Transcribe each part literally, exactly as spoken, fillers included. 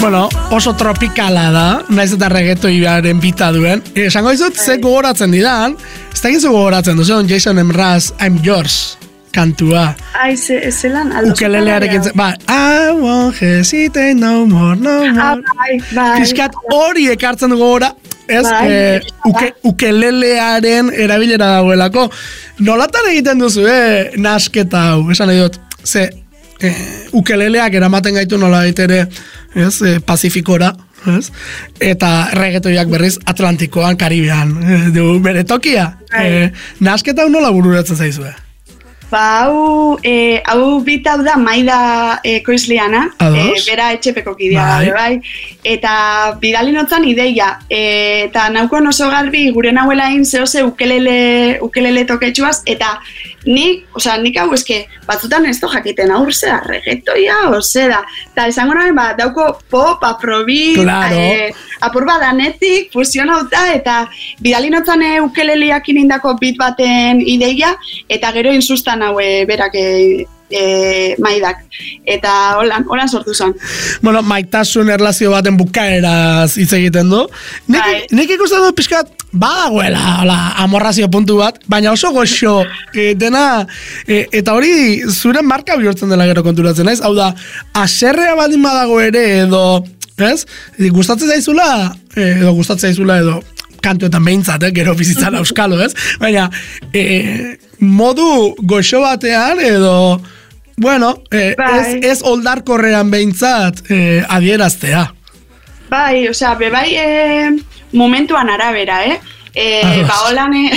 Bueno, oso tropikala da, naiz eta reggaetoiaren bita duen. Esango dizut, ze gogoratzen didan, ez da gizu gogoratzen duzen, Jason Mraz, I'm Yours, kantua. Ai, zelan, aldo. Ukelelearekin, ba, I won't hesitate no more, no more. Ah, bai, bai. Fiskat hori ekartzen dugu gora, ez, Bai, eh, uke, ukelelearen erabilera dagoelako. Nolatan egiten duzu, eh, nasketa hau, esan nahi dut, ze, eh, ukeleleak eramaten gaitu nola ere, ez, eh, Pazifikora, ez? Eta reggaetoiak berriz Atlantikoan, Karibean, eh, du bere tokia. Eh, nasketa hau nola bururatzen zaizue? Ba, hau, e, hau bit hau da Maida e, Koizliana, e, bera etxepeko kidea bai. da, bai. Eta bidali notzan ideia, e, eta naukon oso garbi gure nahuelain zehose ukelele, ukelele toketxuaz, eta nik, osea, nik hau eske, batzutan ez do jakiten aur zera, reggaetoia, ozera, eta esango nahi, ba, dauko pop, afrobeat, claro. e, apur badanetik, fusionauta, eta bidali notzan e, ukeleleak inindako bit baten ideia, eta gero insustan haue berak e, e, Maidak. Eta holan, holan sortu zen. Bueno, maitasun erlazio baten bukaeraz hitz egiten du. Nik, bai. nik ikusten du pixkat badagoela, hola, amorrazio puntu bat, baina oso goxo e, dena, e, eta hori zure marka bihurtzen dela gero konturatzen, naiz? Hau da, aserrea baldin badago ere edo, ez? Gustatzen zaizula, edo gustatzen zaizula edo kantuetan behintzat, eh, gero bizitzan euskalo, ez? Baina, e, modu goxo batean, edo, bueno, e, ez, ez oldarkorrean behintzat e, adieraztea. Bai, osea, bebai e, momentuan arabera, eh? E, ba, holan, e,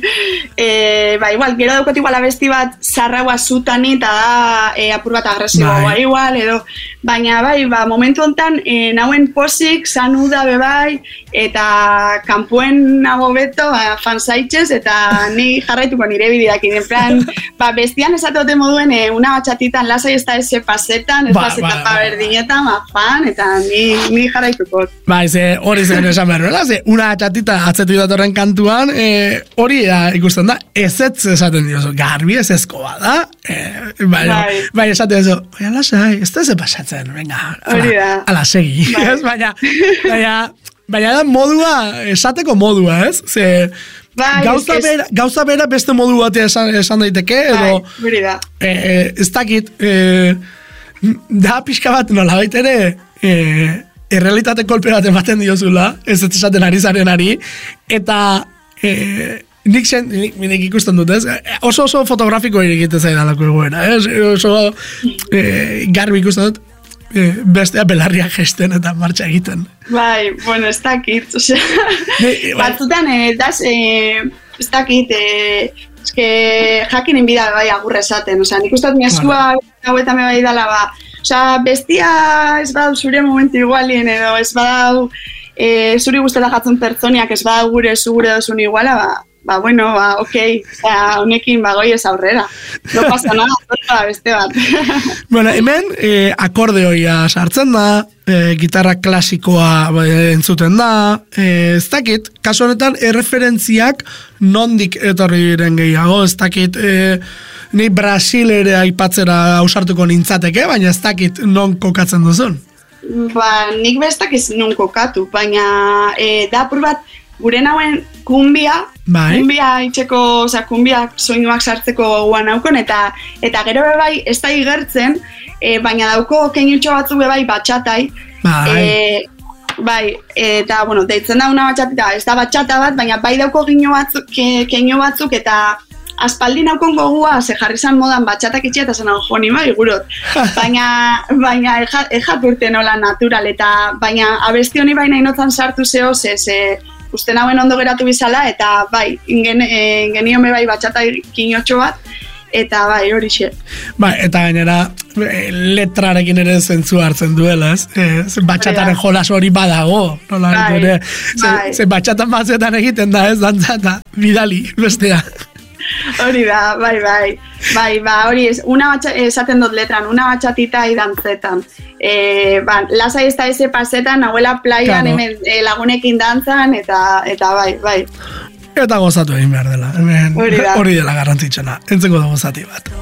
e, ba, igual, gero daukot igual abesti bat zarraua zutani eta da e, apur bat agresiboa bai. igual, edo, baina bai, ba, momentu hontan e, nauen posik, zanu da bebai, eta kanpuen nago beto, ba, fansaitxez, eta ni jarraituko nire bideakin, en plan, ba, bestian esatote moduen, e, una batxatitan lasai ez da ese pasetan, ez ba, pasetan ba, ba, berdinetan, ba, fan, eta ni, ni jarraituko. Ba, ze, hori zen esan berroela, ze, una batxatita atzetu datorren kantuan, e, hori da, ikusten da, ezetz esaten diozu, garbi ez ezkoa da, e, bai, bai. bai esaten diozu, bai, alasai, ez da ze pasatzen, venga, ala, ala segi, bai. ez, baina, baina, baina da modua, esateko modua, ez, ze, bai, gauza, es bera, gauza bera beste modu batea esan, esan daiteke, edo, bai, da. E, e, ez dakit, e, da pixka bat nola baitere, e, errealitate kolpe bat ematen diozula, ez ez esaten ari zarenari, eta e, nik, sen, nik, nik ikusten dut, ez? Oso oso fotografiko egiten zaidalako egoera, ez? Oso e, garbi ikusten dut, e, bestea belarriak gesten eta martxa egiten. Bai, bueno, ez dakit, osea, batzutan, e, das, e, ez dakit, e, eske jakin inbida bai agurre esaten, osea, nik uste dut mieskua hauetan bai dala, ba, osea, bestia ez badau zure momentu igualien edo ez badau e, zuri guztela jatzen pertsoniak ez badau gure zugure dozun iguala, ba, ba bueno, ba, okei, okay. Honekin bagoi ez aurrera. No pasa nada, zorra beste bat. Bueno, hemen eh, akordeoia sartzen da, eh, gitarra klasikoa entzuten da, eh, ez dakit, kasu honetan erreferentziak nondik etorri diren gehiago, ez dakit, eh, ni Brasil ere aipatzera ausartuko nintzateke, baina ez dakit non kokatzen duzun. Ba, nik bestak ez non kokatu, baina e, da apur bat gure nauen kumbia, bai. kumbia itxeko, oza, kumbia soinuak sartzeko guan naukon, eta eta gero bebai ez da igertzen, e, baina dauko keinutxo batzuk bebai batxatai, bai. E, bai, eta, bueno, deitzen da una batxatita, ez da batxata bat, baina bai dauko keinu batzuk, ke, keinu batzuk eta aspaldi naukon gogua, ze jarri zan modan batxatak itxia eta zen hau joni bai gurot. Baina, baina ejat urte nola natural, eta baina abesti honi baina inotzan sartu zeo, ze, ze uste nauen ondo geratu bizala, eta bai, ingen, e, genion bai batxata kinotxo bat, eta bai, hori xe. Bai, eta gainera, letrarekin ere zentzu hartzen duela, ez? E, batxataren jolas hori badago, nola bai, ere. Ze, bai. ze batxatan batzetan egiten da, ez, dantzata, bidali, bestea. Hori da, bai, bai, bai, ba, hori ez, una batxa, esaten dut letran, una batxatita idantzetan. E, ba, lasai ez da eze pasetan, nahuela playan, claro. Hemen e, lagunekin dantzan, eta, eta bai, bai. Eta gozatu egin behar dela, hemen, hori dela garrantzitsena, entzeko dugu zati bat.